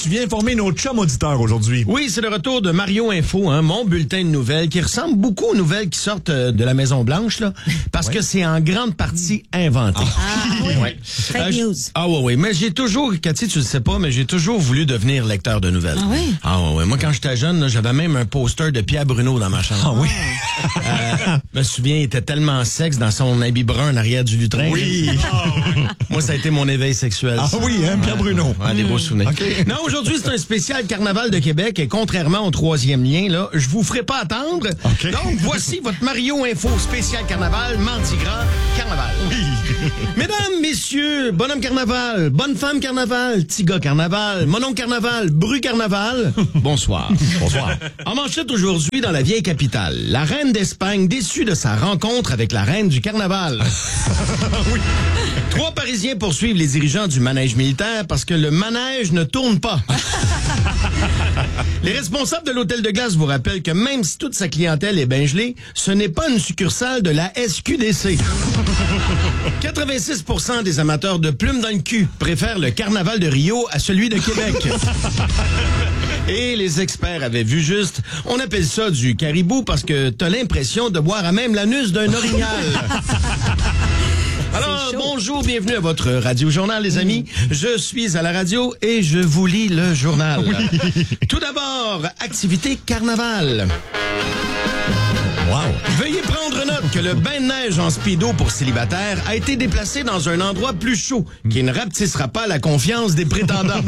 viens informer nos chums auditeurs aujourd'hui. Oui, c'est le retour de Mario Info, mon bulletin de nouvelles qui ressemble beaucoup aux nouvelles qui sortent de la Maison-Blanche, là, parce que c'est en grande partie inventé. Oui. Fake news. Oui. Mais j'ai toujours, Cathy, tu le sais pas, mais j'ai toujours voulu devenir lecteur de nouvelles. Ah oui? Oui. Moi, quand j'étais jeune, là, j'avais même un poster de Pierre Bruno dans ma chambre. Ah oui? Je me souviens, il était tellement sexe dans son habit brun en arrière du lutrin. Oui. Moi, ça a été mon éveil sexuel. Ah oui, Pierre Bruno. Des beaux souvenirs. Okay. Non, aujourd'hui, c'est un spécial Carnaval de Québec et contrairement au troisième lien, là, je vous ferai pas attendre. Okay. Donc, voici votre Mario Info spécial Carnaval, Mardi Gras, Carnaval. Oui. Mesdames, messieurs, bonhomme Carnaval, bonne femme Carnaval, petit gars Carnaval, monon Carnaval, bru Carnaval, bonsoir. Bonsoir. En manchette aujourd'hui dans la vieille capitale, la reine d'Espagne déçue de sa rencontre avec la reine du Carnaval. Oui. 3 Parisiens poursuivent les dirigeants du manège militaire parce que le manège ne tourne pas. Les responsables de l'hôtel de glace vous rappellent que même si toute sa clientèle est bien gelée, ce n'est pas une succursale de la SQDC. 86% des amateurs de plumes dans le cul préfèrent le carnaval de Rio à celui de Québec. Et les experts avaient vu juste. On appelle ça du caribou parce que t'as l'impression de boire à même l'anus d'un orignal. Alors, bonjour, bienvenue à votre radio-journal, les amis. Je suis à la radio et je vous lis le journal. Oui. Tout d'abord, activité carnaval. Wow. Veuillez prendre note que le bain de neige en speedo pour célibataires a été déplacé dans un endroit plus chaud qui ne rapetissera pas la confiance des prétendants.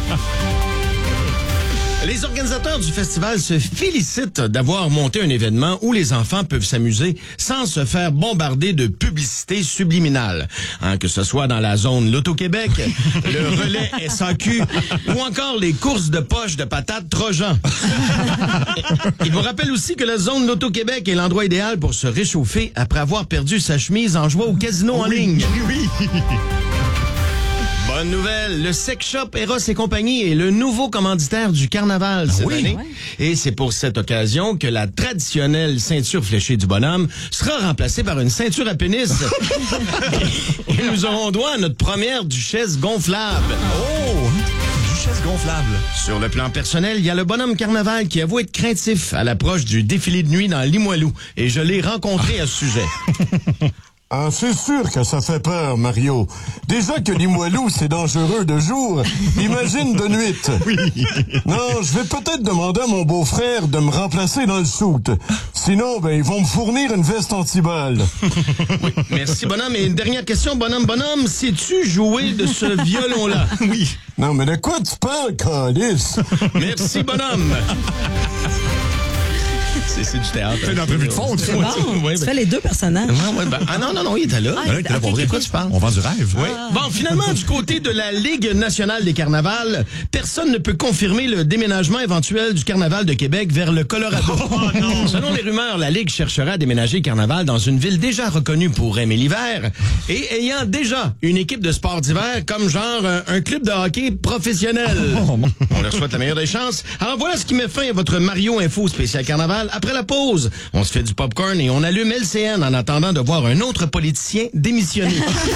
Les organisateurs du festival se félicitent d'avoir monté un événement où les enfants peuvent s'amuser sans se faire bombarder de publicité subliminale. Que ce soit dans la zone Loto-Québec, le relais SAQ ou encore les courses de poche de patates Trojan. Il vous rappelle aussi que la zone Loto-Québec est l'endroit idéal pour se réchauffer après avoir perdu sa chemise en jouant au casino en ligne. Oui. Bonne nouvelle, le sex shop Eros et compagnie est le nouveau commanditaire du carnaval cette année. Ouais. Et c'est pour cette occasion que la traditionnelle ceinture fléchée du bonhomme sera remplacée par une ceinture à pénis. Et nous aurons droit à notre première duchesse gonflable. Oh! Duchesse gonflable. Sur le plan personnel, il y a le bonhomme carnaval qui avoue être craintif à l'approche du défilé de nuit dans Limoilou. Et je l'ai rencontré à ce sujet. Ah, c'est sûr que ça fait peur, Mario. Déjà que Limoilou, c'est dangereux de jour. Imagine de nuit. Oui. Non, je vais peut-être demander à mon beau-frère de me remplacer dans le soute. Sinon, ils vont me fournir une veste anti-balles. Oui, merci, bonhomme. Et une dernière question, bonhomme. Sais-tu jouer de ce violon-là? Oui. Non, mais de quoi tu parles, Calice? Merci, bonhomme. C'est du théâtre. C'est une entrevue de fond, C'est bon. Tu fais les deux personnages. Non, il était là. Il était là pour vrai. De quoi tu parles? On vend du rêve. Oui. Bon, finalement, du côté de la Ligue nationale des carnavals, personne ne peut confirmer le déménagement éventuel du carnaval de Québec vers le Colorado. Oh, non. Selon les rumeurs, la Ligue cherchera à déménager le carnaval dans une ville déjà reconnue pour aimer l'hiver et ayant déjà une équipe de sport d'hiver comme genre un club de hockey professionnel. On leur souhaite la meilleure des chances. Alors voilà ce qui met fin à votre Mario Info spécial carnaval. Après la pause, on se fait du popcorn et on allume LCN en attendant de voir un autre politicien démissionner.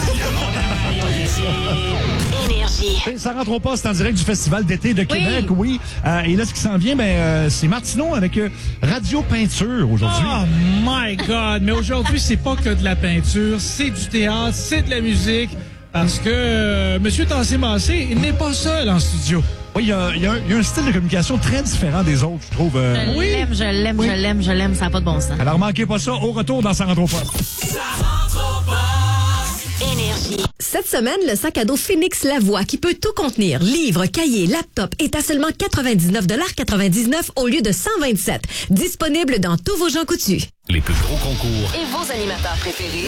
Ça rentre au poste en direct du Festival d'été de Québec, oui. Et là, ce qui s'en vient, c'est Martineau avec Radio Peinture aujourd'hui. Oh my God! Mais aujourd'hui, c'est pas que de la peinture, c'est du théâtre, c'est de la musique. Parce que Monsieur Tassé-Massé n'est pas seul en studio. Oui, il y a un style de communication très différent des autres, je trouve. Je l'aime, ça n'a pas de bon sens. Alors, manquez pas ça, au retour dans Ça rentre au poste. Énergie. Cette semaine, le sac à dos Phoenix Lavoie, qui peut tout contenir, livres, cahiers, laptop, est à seulement 99,99 $ au lieu de 127. Disponible dans tous vos Jean Coutu. Les plus gros concours et vos animateurs préférés.